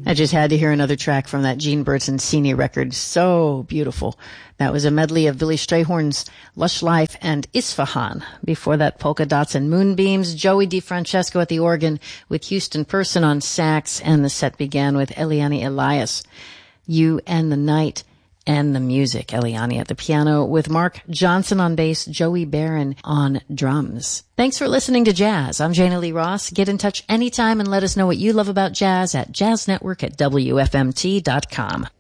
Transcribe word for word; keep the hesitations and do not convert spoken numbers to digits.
I just had to hear another track from that Gene Bertoncini record. So beautiful. That was a medley of Billy Strayhorn's Lush Life and Isfahan. Before that, Polka Dots and Moonbeams, Joey DeFrancesco at the organ with Houston Person on sax, and the set began with Eliane Elias, You and the Night and the Music. Eliane at the piano with Mark Johnson on bass, Joey Barron on drums. Thanks for listening to Jazz. I'm Jana Lee Ross. Get in touch anytime and let us know what you love about jazz at jazz network at W F M T dot com.